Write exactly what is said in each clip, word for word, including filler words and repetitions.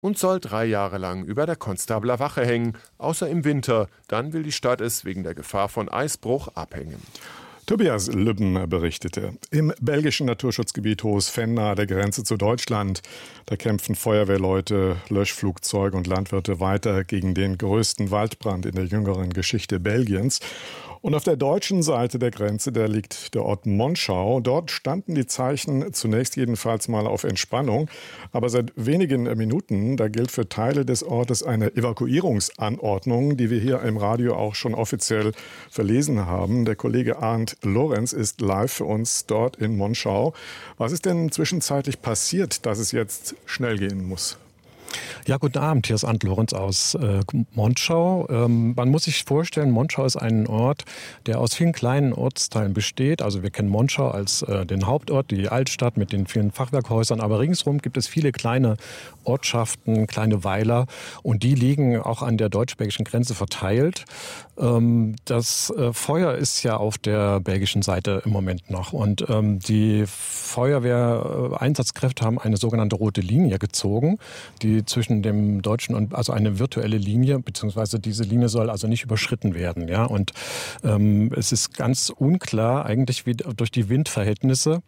und soll drei Jahre lang über der Konstabler Wache hängen, außer im Winter. Dann will die Stadt es wegen der Gefahr von Eisbruch abhängen. Tobias Lübben berichtete. Im belgischen Naturschutzgebiet Hohes Venn nahe der Grenze zu Deutschland, da kämpfen Feuerwehrleute, Löschflugzeuge und Landwirte weiter gegen den größten Waldbrand in der jüngeren Geschichte Belgiens. Und auf der deutschen Seite der Grenze, da liegt der Ort Monschau. Dort standen die Zeichen zunächst jedenfalls mal auf Entspannung. Aber seit wenigen Minuten, da gilt für Teile des Ortes eine Evakuierungsanordnung, die wir hier im Radio auch schon offiziell verlesen haben. Der Kollege Arndt Lorenz ist live für uns dort in Monschau. Was ist denn zwischenzeitlich passiert, dass es jetzt schnell gehen muss? Ja, guten Abend, hier ist Arndt Lorenz aus äh, Monschau. Ähm, man muss sich vorstellen, Monschau ist ein Ort, der aus vielen kleinen Ortsteilen besteht. Also wir kennen Monschau als äh, den Hauptort, die Altstadt mit den vielen Fachwerkhäusern. Aber ringsherum gibt es viele kleine Ortschaften, kleine Weiler. Und die liegen auch an der deutsch-belgischen Grenze verteilt. Ähm, das äh, Feuer ist ja auf der belgischen Seite im Moment noch. Und ähm, die Feuerwehreinsatzkräfte haben eine sogenannte rote Linie gezogen, die zwischen dem deutschen und also eine virtuelle Linie, beziehungsweise diese Linie soll also nicht überschritten werden, ja. Und ähm, es ist ganz unklar eigentlich wie durch die Windverhältnisse,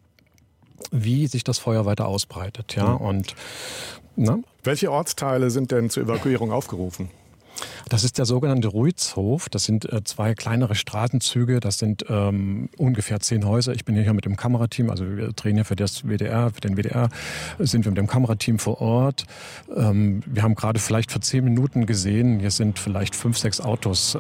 wie sich das Feuer weiter ausbreitet, ja. Und na? Welche Ortsteile sind denn zur Evakuierung aufgerufen? Das ist der sogenannte Ruitzhof. Das sind äh, zwei kleinere Straßenzüge. Das sind ähm, ungefähr zehn Häuser. Ich bin hier mit dem Kamerateam, also wir drehen hier für das W D R, für den W D R sind wir mit dem Kamerateam vor Ort. Ähm, wir haben gerade vielleicht vor zehn Minuten gesehen, hier sind vielleicht fünf, sechs Autos äh,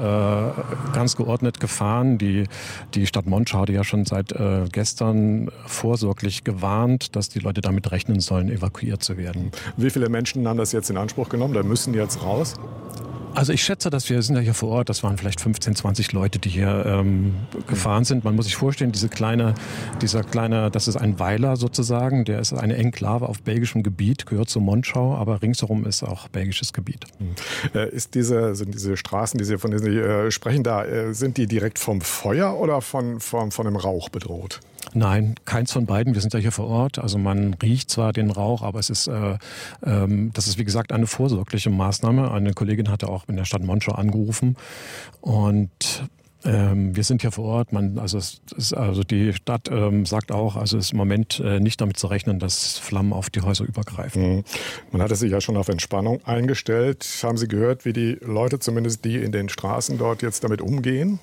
ganz geordnet gefahren. Die, die Stadt Monschau hatte ja schon seit äh, gestern vorsorglich gewarnt, dass die Leute damit rechnen sollen, evakuiert zu werden. Wie viele Menschen haben das jetzt in Anspruch genommen? Da müssen jetzt raus? Also ich schätze, dass wir sind ja hier vor Ort, das waren vielleicht fünfzehn, zwanzig Leute, die hier ähm, gefahren sind. Man muss sich vorstellen, diese kleine, dieser kleine, das ist ein Weiler sozusagen, der ist eine Enklave auf belgischem Gebiet, gehört zu Monschau, aber ringsherum ist auch belgisches Gebiet. Äh, ist diese, sind diese Straßen, die Sie, von denen Sie äh, sprechen, da äh, sind die direkt vom Feuer oder von, von, von dem Rauch bedroht? Nein, keins von beiden. Wir sind ja hier vor Ort. Also man riecht zwar den Rauch, aber es ist, äh, ähm, das ist wie gesagt eine vorsorgliche Maßnahme. Eine Kollegin hatte auch in der Stadt Monschau angerufen und ähm, wir sind hier vor Ort. Man, also, es ist, also die Stadt ähm, sagt auch, also es ist im Moment äh, nicht damit zu rechnen, dass Flammen auf die Häuser übergreifen. Mhm. Man hatte sich ja schon auf Entspannung eingestellt. Haben Sie gehört, wie die Leute, zumindest die in den Straßen dort jetzt damit umgehen?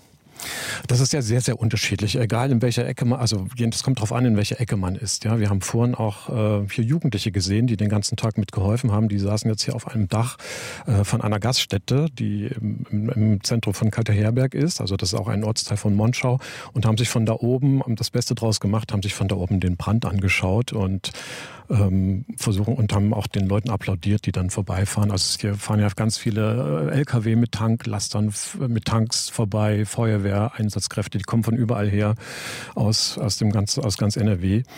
Das ist ja sehr, sehr unterschiedlich. Egal in welcher Ecke man, also es kommt darauf an, in welcher Ecke man ist. Ja, wir haben vorhin auch äh, hier Jugendliche gesehen, die den ganzen Tag mitgeholfen haben. Die saßen jetzt hier auf einem Dach äh, von einer Gaststätte, die im, im Zentrum von Kalteherberg ist. Also das ist auch ein Ortsteil von Monschau und haben sich von da oben das Beste draus gemacht, haben sich von da oben den Brand angeschaut und ähm, versuchen und haben auch den Leuten applaudiert, die dann vorbeifahren. Also hier fahren ja ganz viele L K W mit Tanklastern, mit Tanks vorbei, Feuerwehr. Einsatzkräfte, die kommen von überall her aus, aus, dem ganz, aus ganz N R W.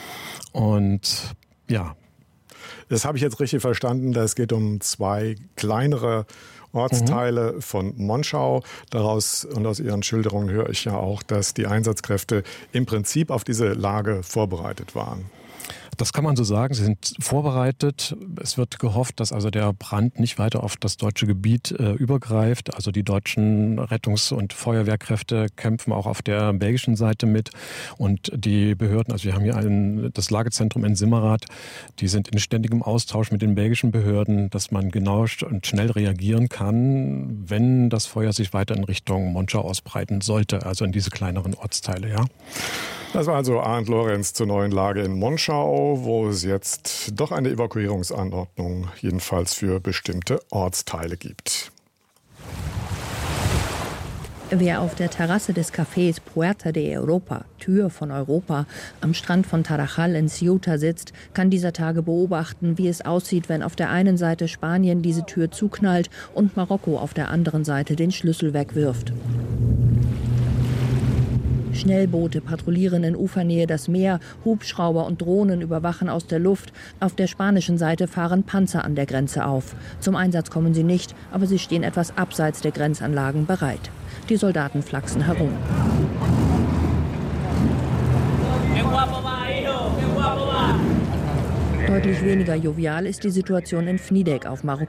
Und ja. Das habe ich jetzt richtig verstanden. Es geht um zwei kleinere Ortsteile mhm. von Monschau. Daraus und aus Ihren Schilderungen höre ich ja auch, dass die Einsatzkräfte im Prinzip auf diese Lage vorbereitet waren. Das kann man so sagen. Sie sind vorbereitet. Es wird gehofft, dass also der Brand nicht weiter auf das deutsche Gebiet äh, übergreift. Also die deutschen Rettungs- und Feuerwehrkräfte kämpfen auch auf der belgischen Seite mit. Und die Behörden, also wir haben hier ein, das Lagezentrum in Simmerath, die sind in ständigem Austausch mit den belgischen Behörden, dass man genau und schnell reagieren kann, wenn das Feuer sich weiter in Richtung Monschau ausbreiten sollte, also in diese kleineren Ortsteile, ja. Das war also Arndt Lorenz zur neuen Lage in Monschau, wo es jetzt doch eine Evakuierungsanordnung jedenfalls für bestimmte Ortsteile gibt. Wer auf der Terrasse des Cafés Puerta de Europa, Tür von Europa, am Strand von Tarajal in Ceuta sitzt, kann dieser Tage beobachten, wie es aussieht, wenn auf der einen Seite Spanien diese Tür zuknallt und Marokko auf der anderen Seite den Schlüssel wegwirft. Schnellboote patrouillieren in Ufernähe das Meer, Hubschrauber und Drohnen überwachen aus der Luft. Auf der spanischen Seite fahren Panzer an der Grenze auf. Zum Einsatz kommen sie nicht, aber sie stehen etwas abseits der Grenzanlagen bereit. Die Soldaten flachsen herum. Deutlich weniger jovial ist die Situation in Fnidek auf marokkanischer